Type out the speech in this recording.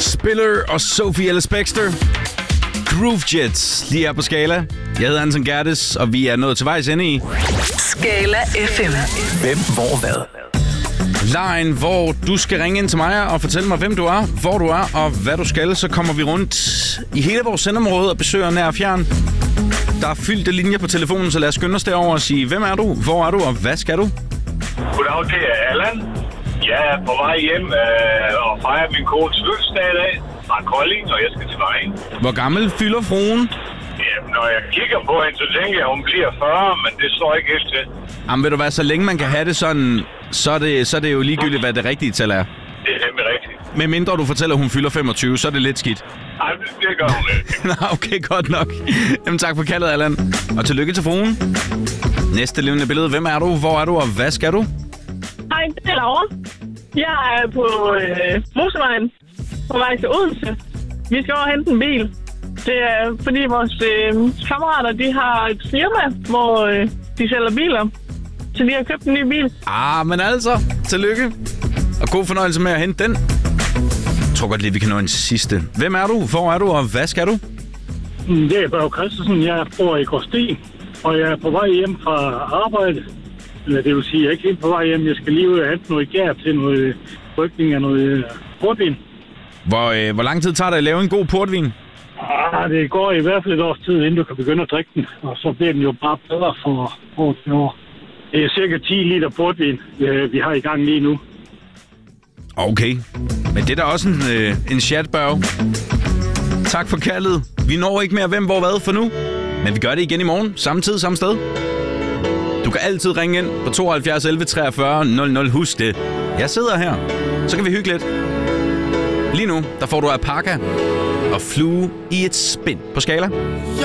Spiller og Sophie Ellis Bextor. Groove Jets, lige her på Skala. Jeg hedder Anton Gerdes, og vi er nået til vejs ende i Skala FM. Hvem, hvor, hvad? lejen, hvor du skal ringe ind til mig og fortælle mig, hvem du er, hvor du er og hvad du skal. Så kommer vi rundt i hele vores sendområde og besøger nær og fjern. Der er fyldte linjer på telefonen, så lad os skynde os derover og sige, hvem er du, hvor er du og hvad skal du? Goddag, det er Allan. Jeg er på vej hjem og fejrer min kones fødselsdag i dag fra Kolding, og jeg skal til Vejen. Hvor gammel fylder fruen? Ja, når jeg kigger på hende, så tænker jeg, at hun bliver 40, men det står ikke helt til. Jamen ved du hvad, så længe man kan have det sådan, så er det jo ligegyldigt, hvad det rigtige tal er. Det er nemlig rigtigt. Med mindre du fortæller, at hun fylder 25, så er det lidt skidt. Nej, det gør hun ikke. Nå, okay, godt nok. Jamen tak for kaldet, Allan. Og tillykke til fruen. Næste levende billede. Hvem er du, hvor er du og hvad skal du? Hej, det er Laura. Jeg er på motorvejen på vej til Odense. Vi skal over og hente en bil. Det er fordi vores kammerater, de har et firma, hvor de sælger biler. Så de har købt en ny bil. Men altså, tillykke. Og god fornøjelse med at hente den. Jeg tror godt lige, vi kan nå en sidste. Hvem er du, hvor er du og hvad skal du? Det er Børge Christensen. Jeg bor i Gråsten, og jeg er på vej hjem fra arbejde. Eller det vil sige, jeg er ikke helt på vej hjem. Jeg skal lige ud og hente noget gær til noget rykning af noget portvin. Hvor lang tid tager det at lave en god portvin? Det går i hvert fald et års tid, inden du kan begynde at drikke den. Og så bliver den jo bare bedre for år til år. Det er cirka 10 liter portvin, vi har i gang lige nu. Okay, men det er da også en chat, Børge. Tak for kaldet. Vi når ikke mere hvem, hvor, hvad for nu. Men vi gør det igen i morgen. Samme tid, samme sted. Du kan altid ringe ind på 72 11 43 00. Husk det. Jeg sidder her. Så kan vi hygge lidt. Lige nu, der får du alpaka og flue i et spind på Skala.